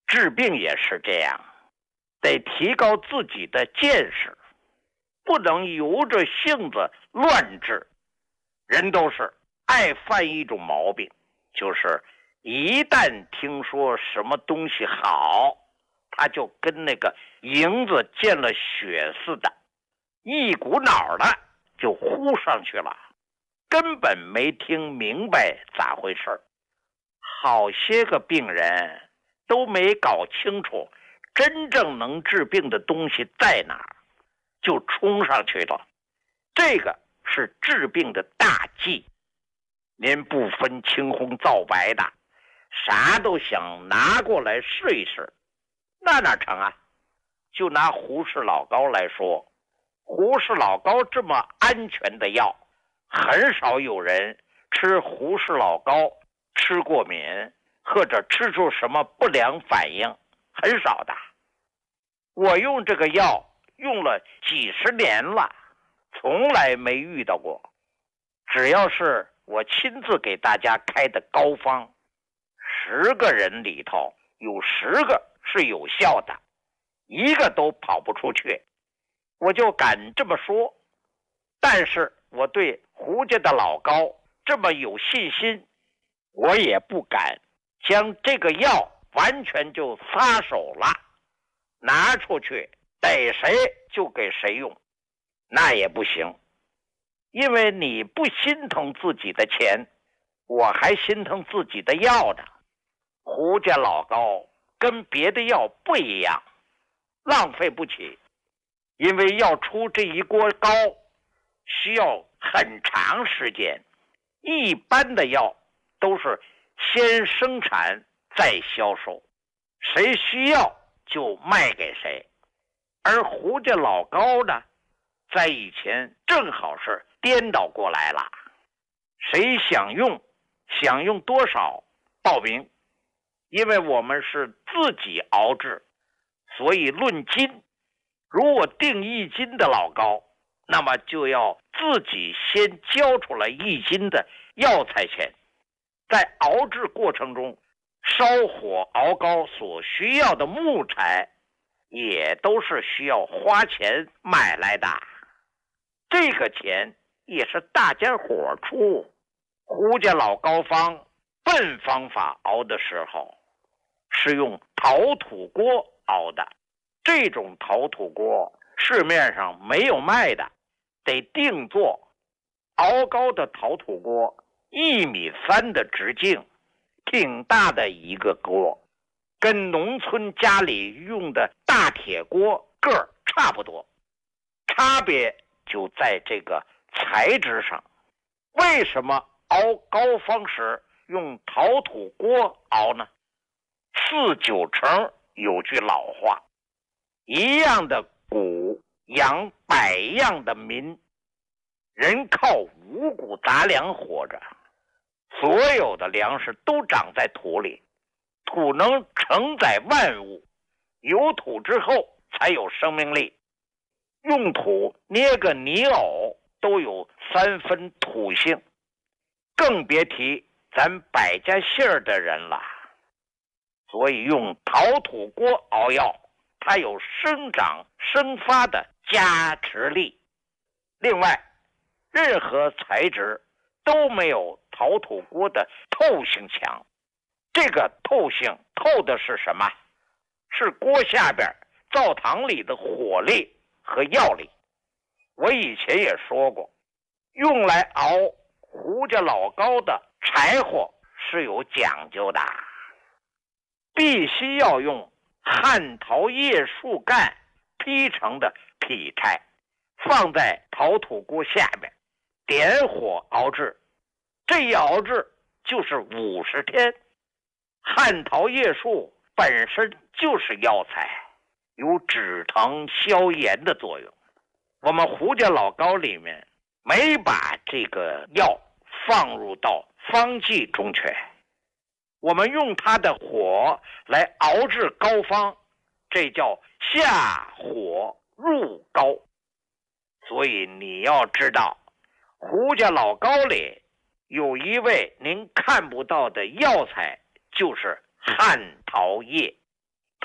治病也是这样，得提高自己的见识，不能由着性子乱治。人都是爱犯一种毛病，就是一旦听说什么东西好，他就跟那个蝇子见了血似的，一股脑的就呼上去了，根本没听明白咋回事。好些个病人都没搞清楚真正能治病的东西在哪儿，就冲上去了。这个是治病的大忌。您不分青红皂白的，啥都想拿过来试一试，那哪成啊？就拿胡氏老膏来说，胡氏老膏这么安全的药，很少有人吃胡氏老膏吃过敏或者吃出什么不良反应，很少的。我用这个药用了几十年了，从来没遇到过。只要是我亲自给大家开的膏方，十个人里头有十个是有效的，一个都跑不出去，我就敢这么说。但是我对胡家的老膏这么有信心，我也不敢将这个药完全就撒手了，拿出去逮谁就给谁用，那也不行。因为你不心疼自己的钱，我还心疼自己的药呢。胡家老膏跟别的药不一样，浪费不起，因为要出这一锅膏需要很长时间，一般的药都是先生产再销售，谁需要就卖给谁。而胡家老膏呢，在以前正好是颠倒过来了，谁想用想用多少报名。因为我们是自己熬制，所以论斤，如果定一斤的老膏，那么就要自己先交出来一斤的药材钱。在熬制过程中，烧火熬膏所需要的木材也都是需要花钱买来的，这个钱也是大家伙出。胡家老膏方笨方法熬的时候是用陶土锅熬的，这种陶土锅市面上没有卖的，得定做。熬膏的陶土锅一米三的直径，挺大的一个锅，跟农村家里用的大铁锅个儿差不多，差别就在这个材质上。为什么熬膏方时用陶土锅熬呢？四九城有句老话，一样的谷养百样的民，人靠五谷杂粮活着，所有的粮食都长在土里，土能承载万物，有土之后才有生命力。用土捏个泥偶都有三分土性，更别提咱百家姓儿的人了。所以用陶土锅熬药，它有生长生发的加持力。另外，任何材质都没有陶土锅的透性强。这个透性透的是什么？是锅下边灶堂里的火力和药力。我以前也说过，用来熬胡家老膏的柴火是有讲究的，必须要用旱桃叶树干劈成的劈柴，放在陶土锅下面，点火熬制。这一熬制就是五十天。旱桃叶树本身就是药材，有止疼消炎的作用。我们胡家老膏里面没把这个药放入到方剂中去，我们用它的火来熬制膏方，这叫下火入膏。所以你要知道，胡家老膏里有一味您看不到的药材，就是旱桃叶。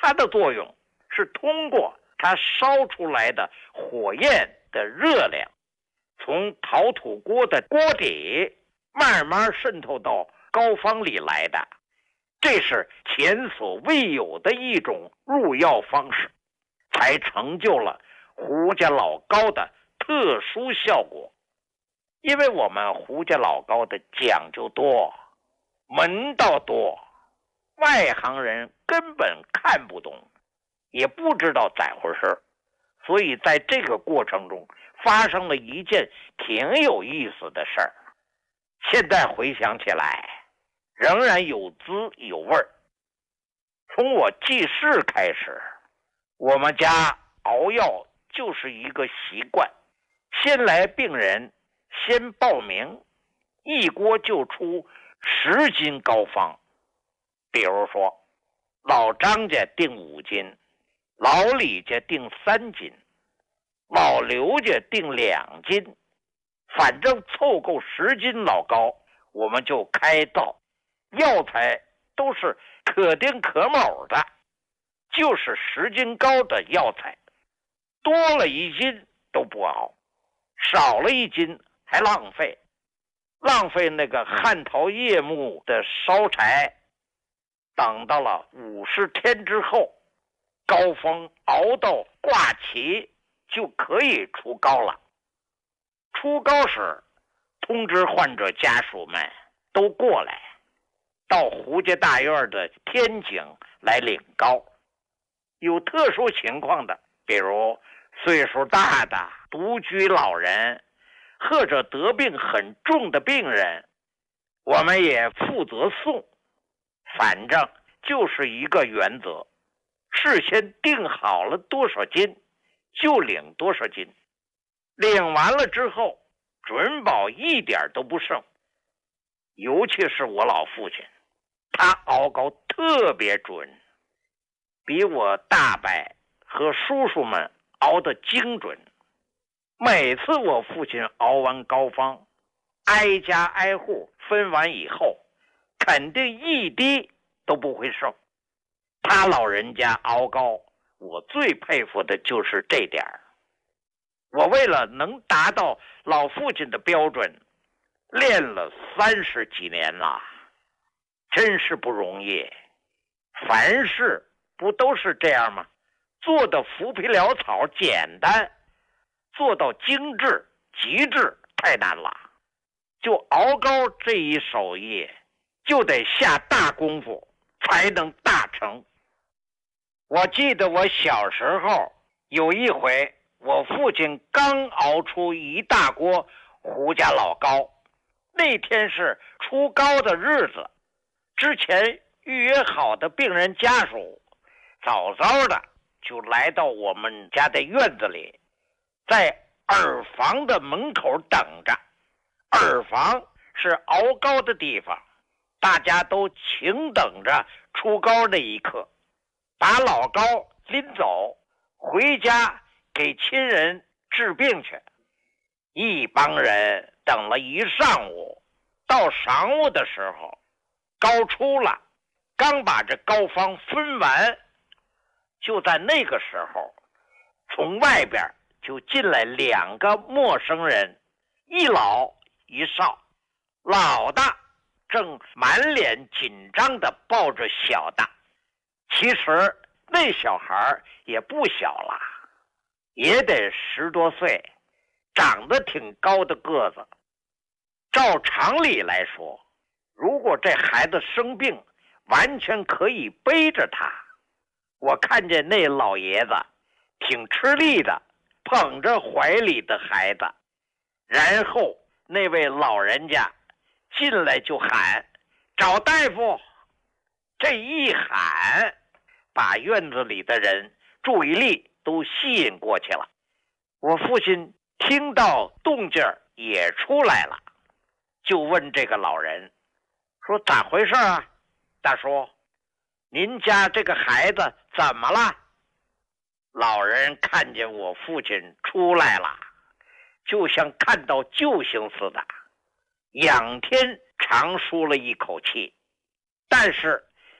它的作用是通过它烧出来的火焰的热量，从陶土锅的锅底慢慢渗透到膏方里来的，这是前所未有的一种入药方式，才成就了胡家老膏的特殊效果。因为我们胡家老膏的讲究多，门道多，外行人根本看不懂，也不知道咋回事，所以在这个过程中发生了一件挺有意思的事儿。现在回想起来，仍然有滋有味儿。从我记事开始，我们家熬药就是一个习惯，先来病人，先报名，一锅就出十斤膏方。比如说，老张家订五斤，老李家订三斤，老刘家订两斤，反正凑够十斤老膏，我们就开道。药材都是可丁可卯的，就是十斤膏的药材，多了一斤都不熬，少了一斤还浪费，浪费那个汉陶叶木的烧柴。等到了五十天之后，膏方熬到挂齐，就可以出膏了。出膏时，通知患者家属们都过来，到胡家大院的天井来领膏。有特殊情况的，比如岁数大的独居老人，或者得病很重的病人，我们也负责送。反正就是一个原则，事先定好了多少斤，就领多少斤。领完了之后，准保一点都不剩。尤其是我老父亲，他熬膏特别准，比我大伯和叔叔们熬得精准。每次我父亲熬完膏方，挨家挨户分完以后，肯定一滴都不会剩。他老人家熬膏，我最佩服的就是这点儿。我为了能达到老父亲的标准，练了三十几年了，真是不容易。凡事不都是这样吗？做到浮皮潦草简单，做到精致极致太难了。就熬膏这一手艺，就得下大功夫才能大成。我记得我小时候有一回，我父亲刚熬出一大锅胡家老膏，那天是出膏的日子，之前预约好的病人家属早早的就来到我们家的院子里，在耳房的门口等着。耳房是熬膏的地方，大家都请等着出膏那一刻，把老膏拎走，回家给亲人治病去。一帮人等了一上午，到晌午的时候，膏出了，刚把这膏方分完，就在那个时候，从外边就进来两个陌生人，一老一少。老的正满脸紧张地抱着小的，其实那小孩也不小了，也得十多岁，长得挺高的个子。照常理来说，如果这孩子生病，完全可以背着他。我看见那老爷子挺吃力的，捧着怀里的孩子，然后那位老人家进来就喊找大夫。这一喊，把院子里的人注意力都吸引过去了。我父亲听到动静也出来了，就问这个老人说咋回事啊？大叔，您家这个孩子怎么了？老人看见我父亲出来了，就像看到救星似的，仰天长舒了一口气，但是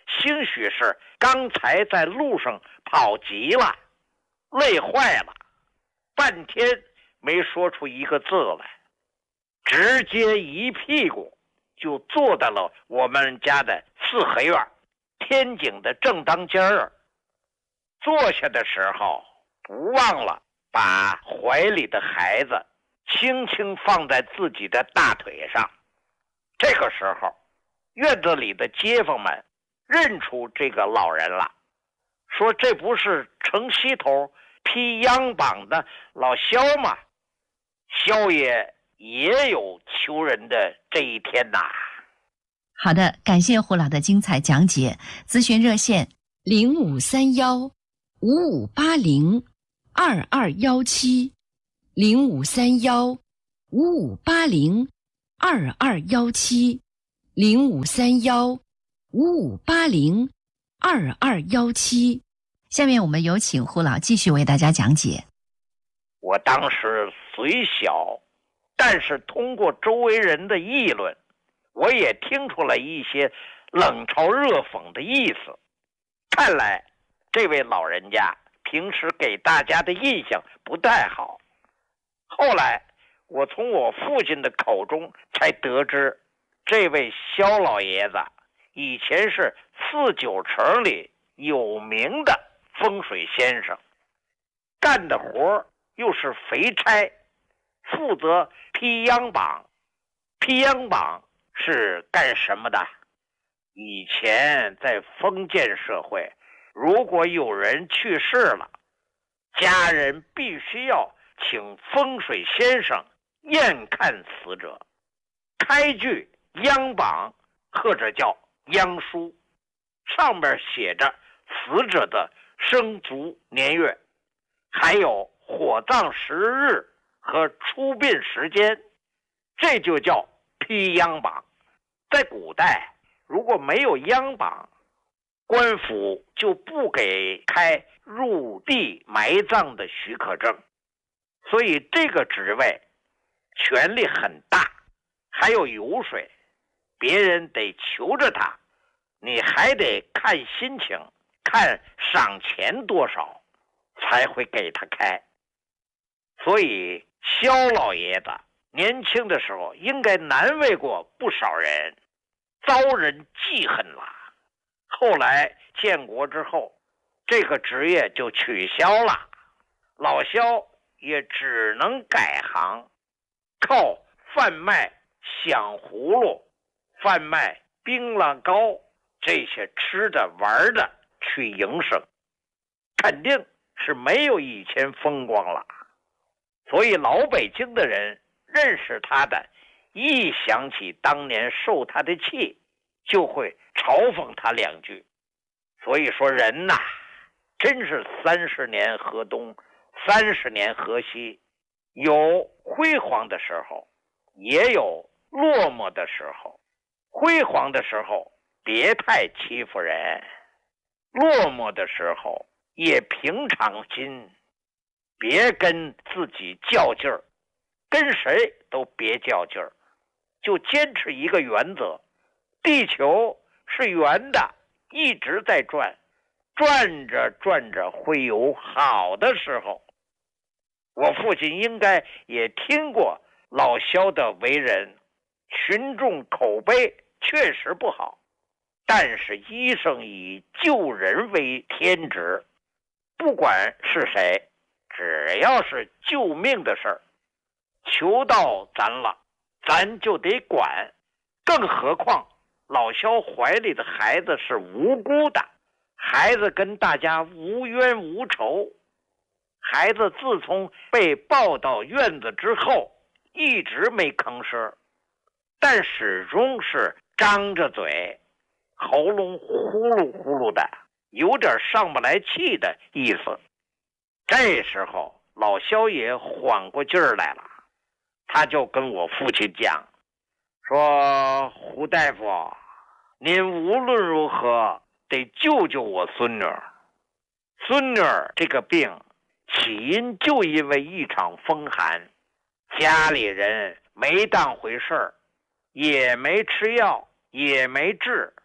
兴许是刚才在路上跑急了，累坏了，半天没说出一个字来，直接一屁股就坐到了我们家的四合院天井的正当间儿。坐下的时候不忘了把怀里的孩子轻轻放在自己的大腿上。这个时候院子里的街坊们认出这个老人了，说这不是城西头披秧榜的老萧吗？萧爷也有求人的这一天呐。 好的，感谢胡老的精彩讲解。咨询热线零五三幺五五八零二二幺七零五三幺五五八零二二幺七零五三幺五五八零二二幺七。下面我们有请胡老继续为大家讲解。 我当时虽小，但是通过周围人的议论，我也听出了一些冷嘲热讽的意思。看来这位老人家平时给大家的印象不太好。后来我从我父亲的口中才得知，这位萧老爷子以前是四九城里有名的风水先生，干的活又是肥差，负责批秧榜。批秧榜是干什么的？以前在封建社会，如果有人去世了，家人必须要请风水先生验看死者，开具秧榜或者叫秧书，上面写着死者的生卒年月，还有火葬时日和出殡时间，这就叫批秧榜。在古代，如果没有秧榜，官府就不给开入地埋葬的许可证，所以这个职位权力很大，还有油水，别人得求着他，你还得看心情，看赏钱多少才会给他开。所以萧老爷子年轻的时候应该难为过不少人，遭人记恨了。后来建国之后，这个职业就取消了，老萧也只能改行，靠贩卖响葫芦、贩卖槟榔糕这些吃的玩的去营生，肯定是没有以前风光了。所以老北京的人认识他的，一想起当年受他的气，就会嘲讽他两句。所以说人呐，真是三十年河东，三十年河西，有辉煌的时候，也有落寞的时候。辉煌的时候别太欺负人，落寞的时候也平常心，别跟自己较劲儿，跟谁都别较劲儿，就坚持一个原则，地球是圆的，一直在转，转着转着会有好的时候。我父亲应该也听过老萧的为人，群众口碑确实不好，但是医生以救人为天职，不管是谁，只要是救命的事儿，求到咱了，咱就得管。更何况老萧怀里的孩子是无辜的，孩子跟大家无冤无仇，孩子自从被抱到院子之后一直没吭声，但始终是张着嘴，喉咙呼噜呼噜的，有点上不来气的意思。这时候老萧爷缓过劲儿来了，他就跟我父亲讲说，胡大夫，您无论如何得救救我孙女。孙女这个病起因就因为一场风寒，家里人没当回事儿，也没吃药，也没治，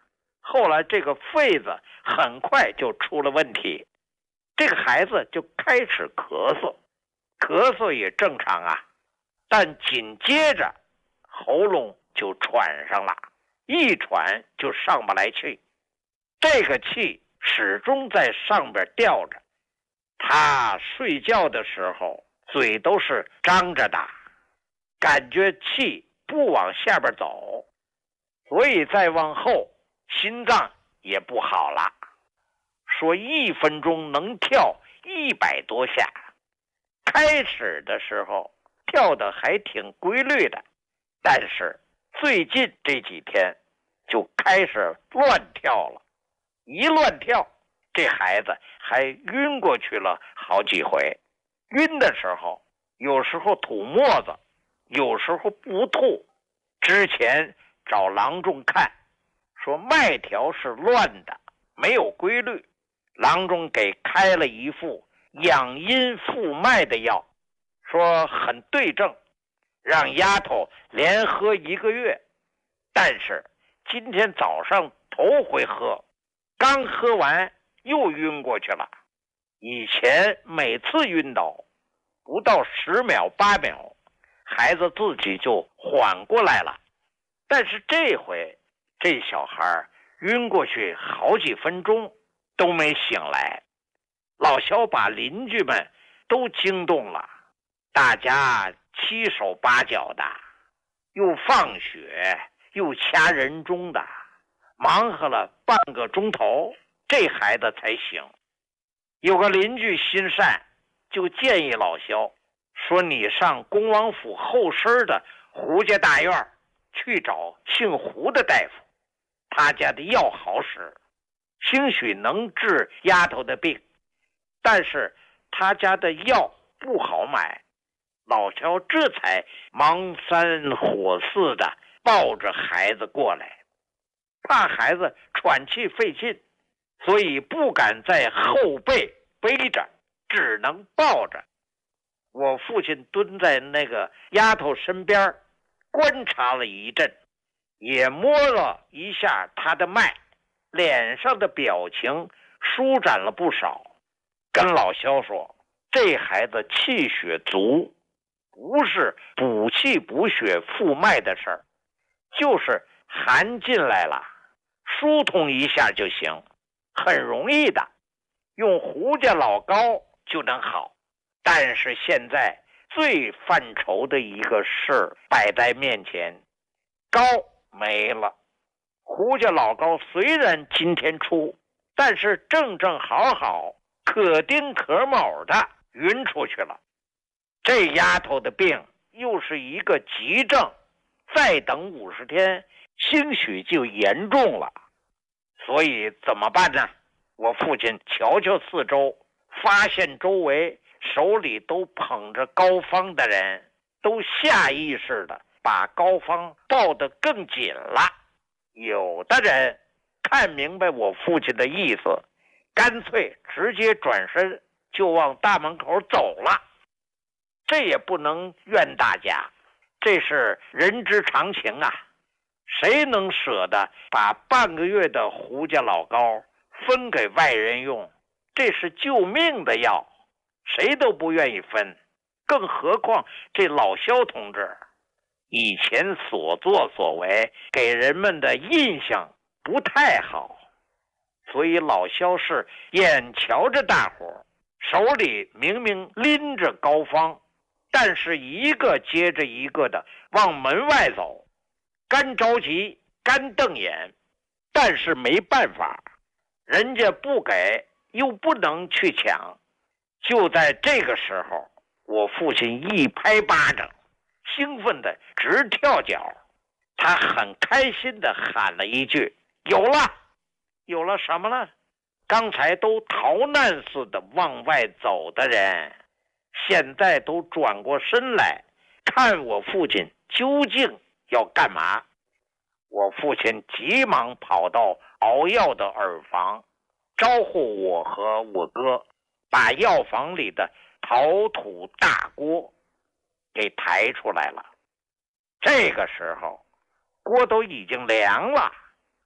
后来这个肺子很快就出了问题，这个孩子就开始咳嗽，咳嗽也正常啊，但紧接着喉咙就喘上了，一喘就上不来气，这个气始终在上边吊着，他睡觉的时候嘴都是张着的，感觉气不往下边走，所以再往后心脏也不好了，说一分钟能跳一百多下，开始的时候跳的还挺规律的，但是最近这几天就开始乱跳了，一乱跳这孩子还晕过去了好几回，晕的时候有时候吐沫子，有时候不吐，之前找郎中看，说脉条是乱的，没有规律，郎中给开了一副养阴复脉的药，说很对症，让丫头连喝一个月，但是今天早上头回喝，刚喝完又晕过去了，以前每次晕倒不到十秒八秒孩子自己就缓过来了，但是这回这小孩晕过去好几分钟都没醒来，老肖把邻居们都惊动了，大家七手八脚的，又放血又掐人中的，忙活了半个钟头，这孩子才醒。有个邻居心善，就建议老肖说，你上恭王府后身的胡家大院去找姓胡的大夫，他家的药好使，兴许能治丫头的病，但是他家的药不好买。老肖这才忙三火四的抱着孩子过来，怕孩子喘气费劲，所以不敢在后背背着，只能抱着。我父亲蹲在那个丫头身边观察了一阵，也摸了一下她的脉，脸上的表情舒展了不少，跟老肖说，这孩子气血足，不是补气补血复脉的事儿，就是寒进来了疏通一下就行，很容易的，用胡家老膏就能好。但是现在最犯愁的一个事摆在面前，膏没了，胡家老膏虽然今天出，但是正正好好可丁可卯的匀出去了，这丫头的病又是一个急症，再等五十天兴许就严重了，所以怎么办呢？我父亲瞧瞧四周，发现周围手里都捧着膏方的人都下意识的把膏方抱得更紧了，有的人看明白我父亲的意思，干脆直接转身就往大门口走了。这也不能怨大家，这是人之常情啊，谁能舍得把半个月的胡家老膏分给外人用？这是救命的药，谁都不愿意分，更何况这老肖同志以前所作所为给人们的印象不太好，所以老肖是眼瞧着大伙手里明明拎着膏方，但是一个接着一个的往门外走，干着急干瞪眼，但是没办法，人家不给又不能去抢。就在这个时候，我父亲一拍巴掌，兴奋的直跳脚，他很开心的喊了一句，有了。有了什么呢？刚才都逃难似的往外走的人，现在都转过身来看我父亲究竟要干嘛。我父亲急忙跑到熬药的耳房，招呼我和我哥把药房里的陶土大锅给抬出来了。这个时候锅都已经凉了，锅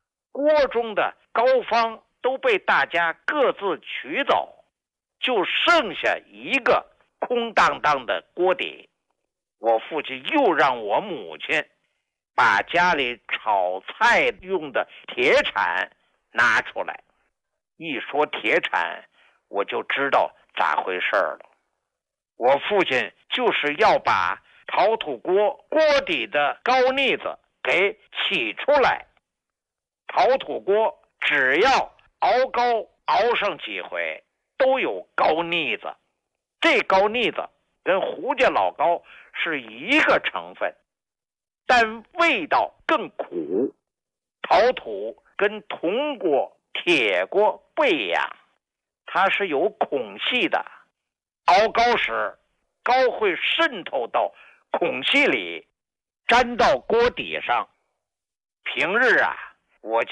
锅中的膏方都被大家各自取走，就剩下一个空荡荡的锅底。我父亲又让我母亲把家里炒菜用的铁铲拿出来。一说铁铲，我就知道咋回事了。我父亲就是要把陶土锅锅底的膏腻子给起出来。陶土锅只要熬膏熬上几回，都有膏腻子。这膏腻子跟胡家老膏是一个成分，但味道更苦。陶土跟铜锅、铁锅不一样，它是有孔隙的，熬膏时膏会渗透到孔隙里，粘到锅底上。平日啊，我家